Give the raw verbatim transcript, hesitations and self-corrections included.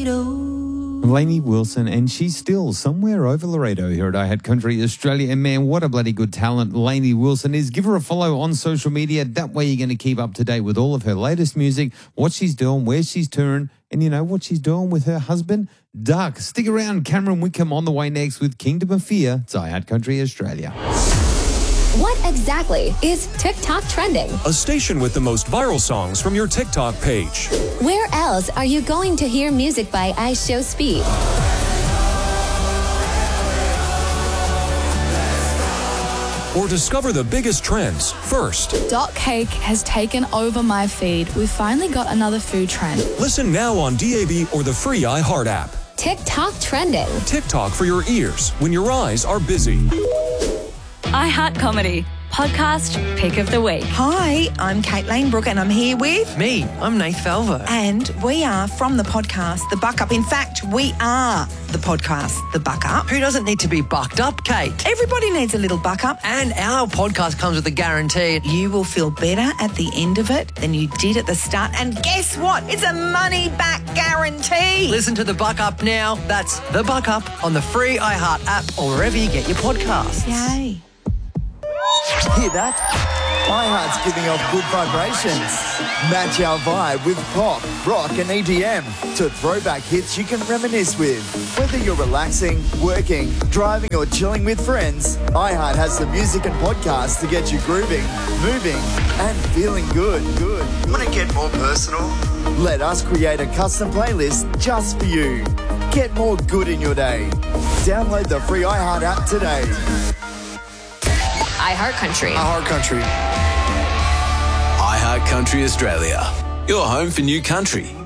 Laredo. Lainey Wilson, and she's still somewhere over Laredo here at I Had Country Australia. And man, what a bloody good talent Lainey Wilson is. Give her a follow on social media. That way you're going to keep up to date with all of her latest music, what she's doing, where she's touring, and you know what she's doing with her husband, Duck. Stick around. Cameron Wickham on the way next with Kingdom of Fear. It's I Had Country Australia. What exactly is TikTok trending? A station with the most viral songs from your TikTok page. Where else are you going to hear music by Ice Show Speed? Or discover the biggest trends first. Dot cake has taken over my feed. We've finally got another food trend. Listen now on D A B or the free iHeart app. TikTok trending. TikTok for your ears when your eyes are busy. iHeart Comedy, podcast pick of the week. Hi, I'm Kate Lanebrook and I'm here with... Me, I'm Nath Falvo. And we are from the podcast, The Buck Up. In fact, we are the podcast, The Buck Up. Who doesn't need to be bucked up, Kate? Everybody needs a little buck up. And our podcast comes with a guarantee. You will feel better at the end of it than you did at the start. And guess what? It's a money-back guarantee. Listen to The Buck Up now. That's The Buck Up on the free iHeart app or wherever you get your podcasts. Yay. Hear that? iHeart's giving off good vibrations. Match our vibe with pop, rock and E D M to throwback hits you can reminisce with. Whether you're relaxing, working, driving or chilling with friends, iHeart has the music and podcasts to get you grooving, moving and feeling good. Good. Want to get more personal? Let us create a custom playlist just for you. Get more good in your day. Download the free iHeart app today. iHeart Country. iHeart Country. iHeart Country Australia. Your home for new country.